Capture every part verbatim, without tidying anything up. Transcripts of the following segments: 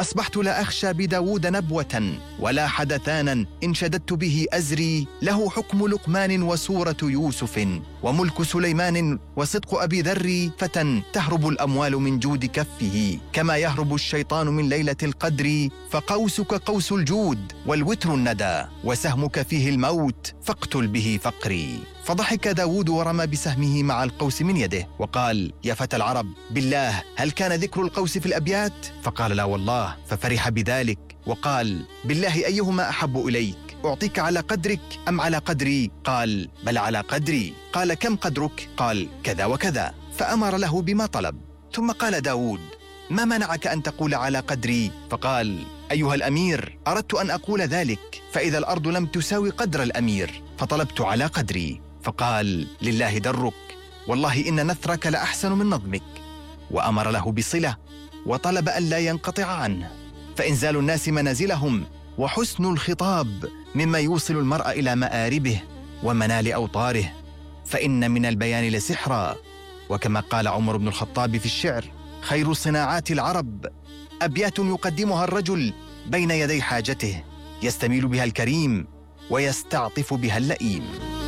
أصبحت لا أخشى بداود نبوة ولا حدثانا إن شددت به أزري، له حكم لقمان وسورة يوسف وملك سليمان وصدق أبي ذر، فتى تهرب الأموال من جود كفه كما يهرب الشيطان من ليلة القدر، فقوسك قوس الجود والوتر الندى وسهمك فيه الموت فاقتل به فقري. فضحك داود ورمى بسهمه مع القوس من يده وقال: يا فتى العرب، بالله هل كان ذكر القوس في الأبيات؟ فقال: لا والله. ففرح بذلك وقال: بالله أيهما أحب إليك، أعطيك على قدرك أم على قدري؟ قال: بل على قدري. قال: كم قدرك؟ قال: كذا وكذا. فأمر له بما طلب. ثم قال داود: ما منعك أن تقول على قدري؟ فقال: أيها الأمير، أردت أن أقول ذلك، فإذا الأرض لم تساوي قدر الأمير فطلبت على قدري. فقال: لله درك، والله إن نثرك لأحسن من نظمك. وأمر له بصلة وطلب أن لا ينقطع عنه، فإنزال الناس منازلهم وحسن الخطاب مما يوصل المرء إلى مآربه ومنال أوطاره، فإن من البيان لسحرا. وكما قال عمر بن الخطاب في الشعر: خير صناعات العرب أبيات يقدمها الرجل بين يدي حاجته، يستميل بها الكريم ويستعطف بها اللئيم.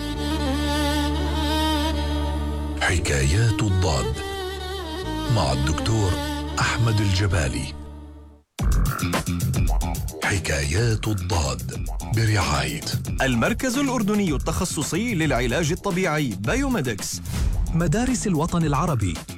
حكايات الضاد مع الدكتور أحمد الجبالي. حكايات الضاد برعاية المركز الأردني التخصصي للعلاج الطبيعي بايوميدكس، مدارس الوطن العربي